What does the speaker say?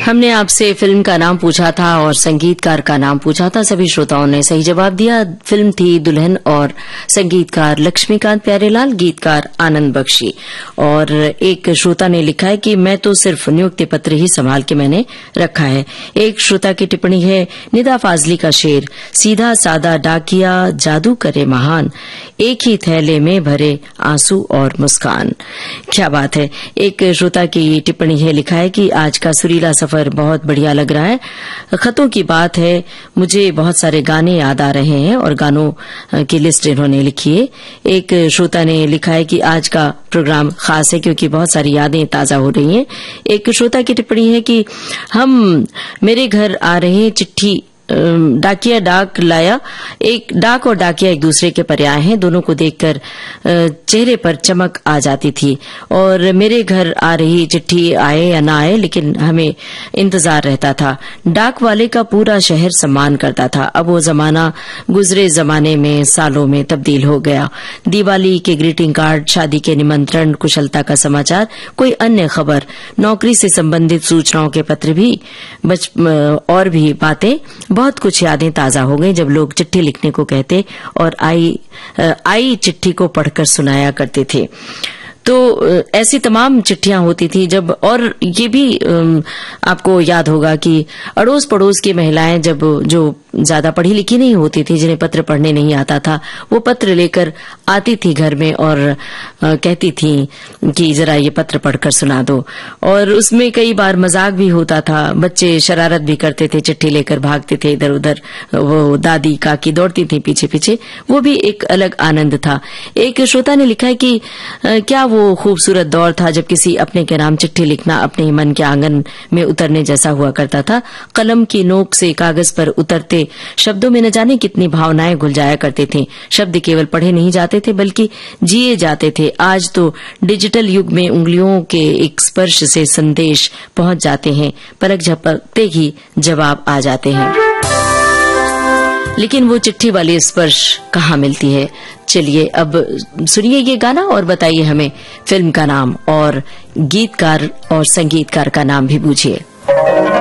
हमने आपसे फिल्म का नाम पूछा था और संगीतकार का नाम पूछा था। सभी श्रोताओं ने सही जवाब दिया। फिल्म थी दुल्हन और संगीतकार लक्ष्मीकांत प्यारेलाल, गीतकार आनंद बख्शी। और एक श्रोता ने लिखा है कि मैं तो सिर्फ नियुक्ति पत्र ही संभाल के मैंने रखा है। एक श्रोता की टिप्पणी है, निदा फाजली का शेर, सीधा सादा डाकिया जादू करे महान, एक ही थैले में भरे आंसू और मुस्कान। क्या बात है। एक श्रोता की टिप्पणी है, लिखा है कि आज का सुरीला सफर बहुत बढ़िया लग रहा है। खतों की बात है, मुझे बहुत सारे गाने याद आ रहे हैं और गानों की लिस्ट इन्होंने लिखी है। एक श्रोता ने लिखा है कि आज का प्रोग्राम खास है क्योंकि बहुत सारी यादें ताजा हो रही हैं। एक श्रोता की टिप्पणी है कि हम मेरे घर आ रहे हैं चिट्ठी, डाकिया डाक लाया, एक डाक और डाकिया एक दूसरे के पर्याय हैं, दोनों को देखकर चेहरे पर चमक आ जाती थी। और मेरे घर आ रही चिट्ठी आए या ना आए लेकिन हमें इंतजार रहता था। डाक वाले का पूरा शहर सम्मान करता था। अब वो जमाना गुजरे जमाने में सालों में तब्दील हो गया। दिवाली के ग्रीटिंग कार्ड, शादी के निमंत्रण, कुशलता का समाचार, कोई अन्य खबर, नौकरी से संबंधित सूचनाओं के पत्र भी, और भी बातें, बहुत कुछ यादें ताजा हो गई जब लोग चिट्ठी लिखने को कहते और आई चिट्ठी को पढ़कर सुनाया करते थे। तो ऐसी तमाम चिट्ठियां होती थी जब, और ये भी आपको याद होगा कि अड़ोस पड़ोस की महिलाएं जब जो ज्यादा पढ़ी लिखी नहीं होती थी, जिन्हें पत्र पढ़ने नहीं आता था, वो पत्र लेकर आती थी घर में और कहती थी कि जरा ये पत्र पढ़कर सुना दो। और उसमें कई बार मजाक भी होता था, बच्चे शरारत भी करते थे, चिट्ठी लेकर भागते थे इधर उधर, वो दादी काकी दौड़ती थी पीछे पीछे, वो भी एक अलग आनंद था। एक श्रोता ने लिखा है कि क्या वो खूबसूरत दौर था जब किसी अपने के नाम चिट्ठी लिखना अपने मन के आंगन में उतरने जैसा हुआ करता था। कलम की नोक से कागज पर उतरते शब्दों में न जाने कितनी भावनाएं घुल जाया करते थे। शब्द केवल पढ़े नहीं जाते थे बल्कि जिए जाते थे। आज तो डिजिटल युग में उंगलियों के एक स्पर्श से संदेश पहुंच जाते हैं, पलक झपकते ही जवाब आ जाते हैं, लेकिन वो चिट्ठी वाली स्पर्श कहाँ मिलती है। चलिए अब सुनिए ये गाना और बताइए हमें फिल्म का नाम और गीतकार और संगीतकार का नाम भी पूछिए।